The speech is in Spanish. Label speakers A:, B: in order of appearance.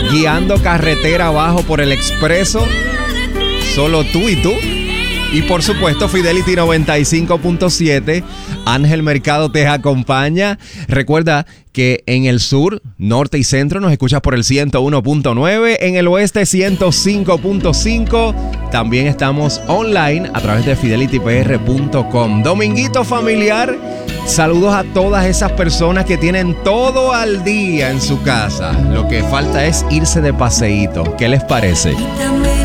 A: guiando carretera abajo por el expreso. Solo tú y tú. Y por supuesto, Fidelity 95.7. Ángel Mercado te acompaña. Recuerda que en el sur, norte y centro nos escuchas por el 101.9. En el oeste, 105.5. También estamos online a través de fidelitypr.com. Dominguito familiar. Saludos a todas esas personas que tienen todo al día en su casa. Lo que falta es irse de paseíto. ¿Qué les parece?